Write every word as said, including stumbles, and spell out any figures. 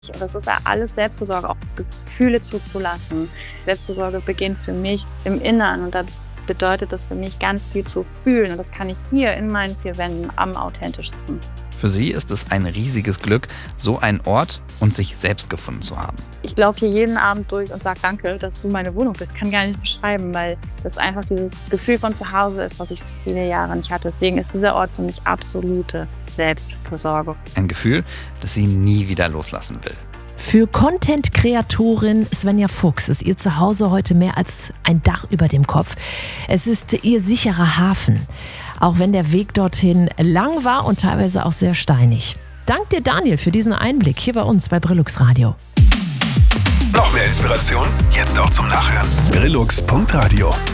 Das ist ja alles Selbstversorge, auch Gefühle zuzulassen. Selbstversorge beginnt für mich im Inneren und da bedeutet das für mich ganz viel zu fühlen. Und das kann ich hier in meinen vier Wänden am authentischsten. Für sie ist es ein riesiges Glück, so einen Ort und sich selbst gefunden zu haben. Ich laufe hier jeden Abend durch und sage danke, dass du meine Wohnung bist. Ich kann gar nicht beschreiben, weil das einfach dieses Gefühl von zu Hause ist, was ich viele Jahre nicht hatte. Deswegen ist dieser Ort für mich absolute Selbstversorgung. Ein Gefühl, das sie nie wieder loslassen will. Für Content-Kreatorin Svenja Fuchs ist ihr Zuhause heute mehr als ein Dach über dem Kopf. Es ist ihr sicherer Hafen, auch wenn der Weg dorthin lang war und teilweise auch sehr steinig. Dank dir, Daniel, für diesen Einblick hier bei uns bei Brillux Radio. Noch mehr Inspiration? Jetzt auch zum Nachhören. Brillux Punkt Radio